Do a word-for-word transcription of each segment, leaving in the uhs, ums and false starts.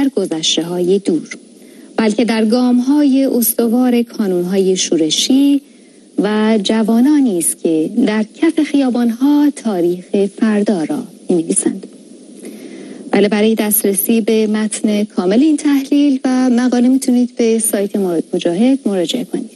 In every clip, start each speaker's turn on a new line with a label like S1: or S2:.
S1: در گذشته های دور، بلکه در گام های استوار کانون های شورشی و جوانانی است که در کف خیابان ها تاریخ فردا را می‌نویسند. بله، برای دسترسی به متن کامل این تحلیل و مقاله میتونید به سایت مورد مجاهد مراجعه کنید.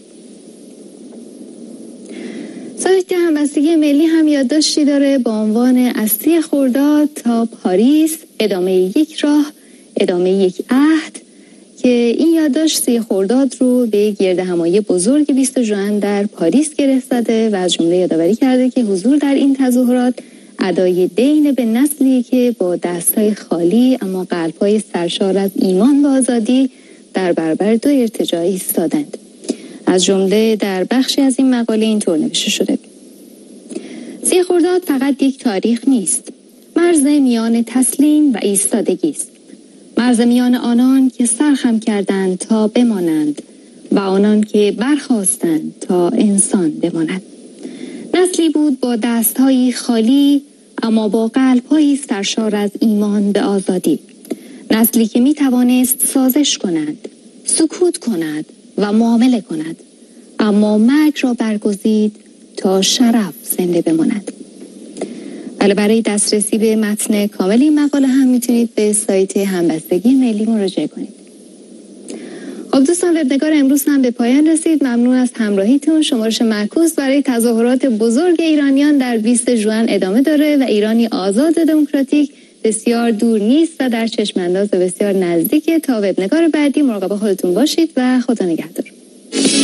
S1: سایت همبستگی ملی هم یادداشتی داره با عنوان از سی خرداد تا پاریس، ادامه یک راه، ادامه یک عهد، که این یادداشت سی خرداد رو به گردهمایی بزرگ بیست ژوئن در پاریس گره زده و از جمله یادآوری کرده که حضور در این تظاهرات ادای دین به نسلی که با دستهای خالی اما قلب‌های سرشار از ایمان و آزادی در برابر دو ارتجاع ایستادند. از جمله در بخشی از این مقاله اینطور نوشته شده: سی خرداد فقط یک تاریخ نیست، مرز میان تسلیم و ایستادگی است. مرز میان آنان که سرخم کردند تا بمانند و آنان که برخاستند تا انسان بمانند. نسلی بود با دست‌های خالی اما با قلب‌های سرشار از ایمان به آزادی. نسلی که می‌توانست سازش کند، سکوت کند و معامله کند، اما مرگ را برگزید تا شرف زنده بماند. بله، برای دسترسی به متن کامل این مقاله هم میتونید به سایت همبستگی ملی مراجعه کنید. خب دوستان، وبنگار امروز هم به پایان رسید. ممنون از همراهیتون. شمارش معکوس برای تظاهرات بزرگ ایرانیان در بیست ژوئن ادامه داره و ایرانی آزاد دموکراتیک بسیار دور نیست و در چشم انداز بسیار نزدیکه. تا وبنگار بعدی مراقب خودتون باشید و خدا نگهدار.